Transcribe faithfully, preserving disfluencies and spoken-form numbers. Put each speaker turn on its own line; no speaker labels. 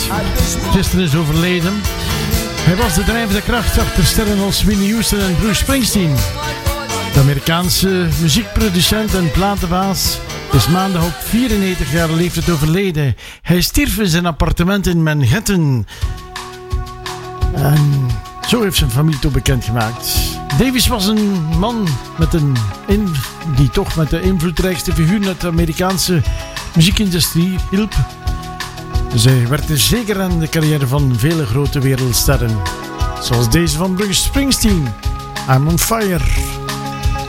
gisteren is overleden. Hij was de drijvende kracht achter sterren als Whitney Houston en Bruce Springsteen. De Amerikaanse muziekproducent en platenbaas is maandag op vierennegentig jaar leeftijd overleden. Hij stierf in zijn appartement in Manhattan. En zo heeft zijn familie het bekendgemaakt. Davis was een man met een in, die toch met de invloedrijkste figuur uit de Amerikaanse muziekindustrie hielp. Dus hij werkte zeker aan de carrière van vele grote wereldsterren. Zoals deze van Bruce Springsteen. I'm on fire.